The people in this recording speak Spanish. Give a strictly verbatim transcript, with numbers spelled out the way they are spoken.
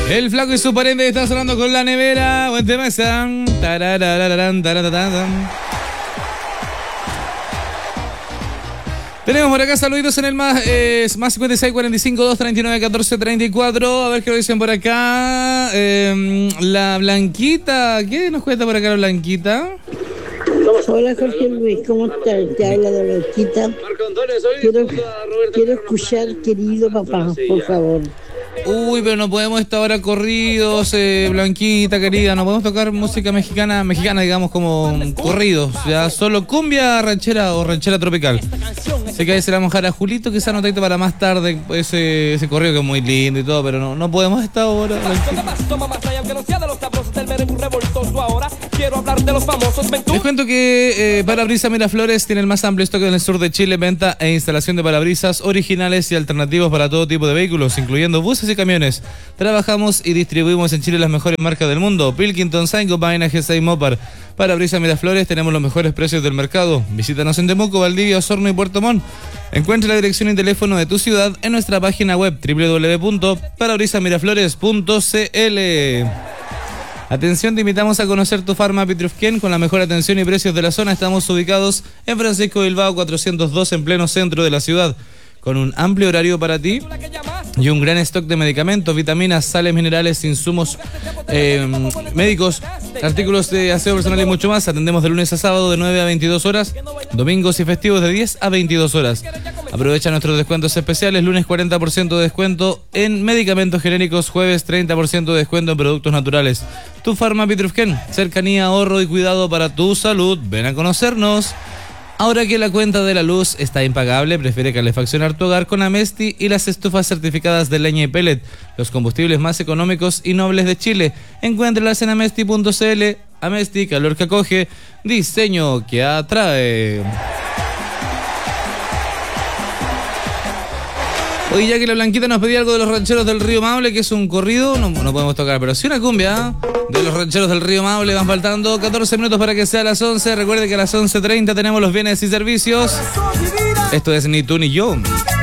El flaco y su pariente está sonando con La Nevera. Buen tema esa. Tararararán, tarararán. Tenemos por acá saluditos en el más, eh, más cincuenta y seis, cuarenta y cinco, dos, treinta y nueve, catorce, treinta y cuatro. A ver qué lo dicen por acá. Eh, la Blanquita. ¿Qué nos cuenta por acá la Blanquita? Hola Jorge Luis, ¿cómo estás? Te habla de Blanquita. Quiero, quiero escuchar Querido Papá, por favor. Uy, pero no podemos estar ahora corridos, eh, Blanquita querida, no podemos tocar música mexicana, mexicana digamos como corridos, ya solo cumbia ranchera o ranchera tropical. Así que ahí se la vamos a dejar a Julito, quizá no para más tarde ese, ese corrido que es muy lindo y todo, pero no, no podemos estar ahora. Les cuento que eh, Parabrisas Miraflores tiene el más amplio stock en el sur de Chile, venta e instalación de parabrisas originales y alternativos para todo tipo de vehículos, incluyendo buses y camiones. Trabajamos y distribuimos en Chile las mejores marcas del mundo: Pilkington, Saint-Gobain, A G C y Mopar. Parabrisas Miraflores, tenemos los mejores precios del mercado. Visítanos en Temuco, Valdivia, Osorno y Puerto Montt. Encuentra la dirección y teléfono de tu ciudad en nuestra página web doble u doble u doble u punto parabrisas miraflores punto c l. Atención, te invitamos a conocer tu Farma Pitrufquén con la mejor atención y precios de la zona. Estamos ubicados en Francisco Bilbao cuatrocientos dos, en pleno centro de la ciudad, con un amplio horario para ti y un gran stock de medicamentos, vitaminas, sales minerales, insumos eh, médicos, artículos de aseo personal y mucho más. Atendemos de lunes a sábado de nueve a veintidós horas, domingos y festivos de diez a veintidós horas. Aprovecha nuestros descuentos especiales: lunes cuarenta por ciento de descuento en medicamentos genéricos, jueves treinta por ciento de descuento en productos naturales. Tu Farma Pitrufquén, cercanía, ahorro y cuidado para tu salud. Ven a conocernos. Ahora que la cuenta de la luz está impagable, prefiere calefaccionar tu hogar con Amesti y las estufas certificadas de leña y pellet, los combustibles más económicos y nobles de Chile. Encuéntralas en amesti punto c l. Amesti, calor que acoge, diseño que atrae. Oye, ya que la Blanquita nos pedía algo de los rancheros del Río Maule, que es un corrido, no, no podemos tocar, pero sí una cumbia, ¿eh? De los rancheros del Río Maule. Van faltando catorce minutos para que sea las once. Recuerde que a las once treinta tenemos los bienes y servicios. Esto es Ni tú ni yo.